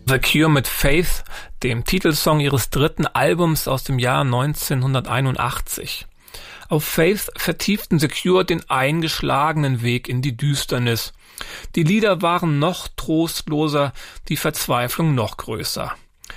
The Cure mit Faith, dem Titelsong ihres dritten Albums aus dem Jahr 1981. Auf Faith vertieften The Cure den eingeschlagenen Weg in die Düsternis. Die Lieder waren noch trostloser, die Verzweiflung noch größer.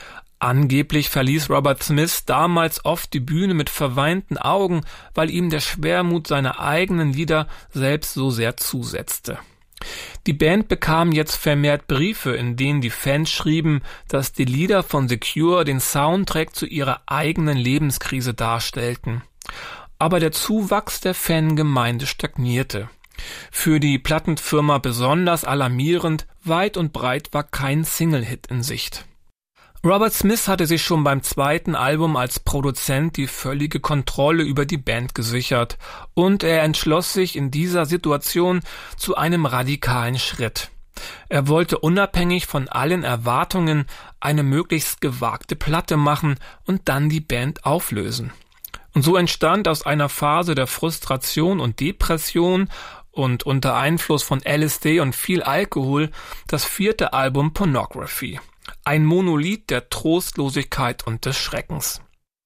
Angeblich verließ Robert Smith damals oft die Bühne mit verweinten Augen, weil ihm der Schwermut seiner eigenen Lieder selbst so sehr zusetzte. Die Band bekam jetzt vermehrt Briefe, in denen die Fans schrieben, dass die Lieder von The Cure den Soundtrack zu ihrer eigenen Lebenskrise darstellten. Aber der Zuwachs der Fangemeinde stagnierte. Für die Plattenfirma besonders alarmierend, weit und breit war kein Single-Hit in Sicht. Robert Smith hatte sich schon beim zweiten Album als Produzent die völlige Kontrolle über die Band gesichert und er entschloss sich in dieser Situation zu einem radikalen Schritt. Er wollte unabhängig von allen Erwartungen eine möglichst gewagte Platte machen und dann die Band auflösen. Und so entstand aus einer Phase der Frustration und Depression und unter Einfluss von LSD und viel Alkohol das vierte Album Pornography. Ein Monolith der Trostlosigkeit und des Schreckens.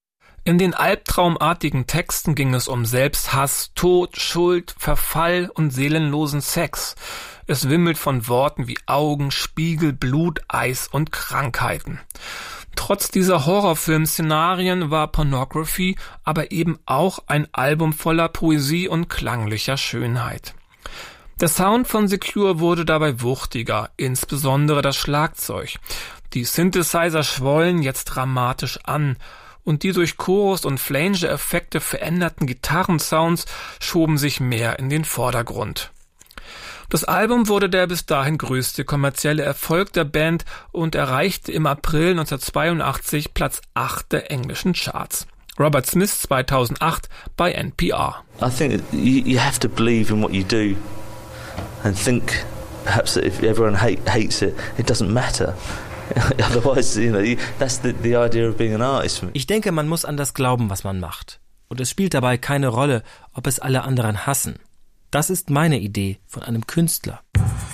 In den albtraumartigen Texten ging es um Selbsthass, Tod, Schuld, Verfall und seelenlosen Sex. Es wimmelt von Worten wie Augen, Spiegel, Blut, Eis und Krankheiten. Trotz dieser Horrorfilm-Szenarien war Pornography aber eben auch ein Album voller Poesie und klanglicher Schönheit. Der Sound von The Cure wurde dabei wuchtiger, insbesondere das Schlagzeug. Die Synthesizer schwollen jetzt dramatisch an und die durch Chorus und Flanger-Effekte veränderten Gitarrensounds schoben sich mehr in den Vordergrund. Das Album wurde der bis dahin größte kommerzielle Erfolg der Band und erreichte im April 1982 Platz 8 der englischen Charts. Robert Smith 2008 bei NPR. I think you have to believe in what you do and think perhaps that if everyone hates it, it doesn't matter. Otherwise, that's the idea of being an artist for me. Ich denke, man muss an das glauben, was man macht. Und es spielt dabei keine Rolle, ob es alle anderen hassen. Das ist meine Idee von einem Künstler.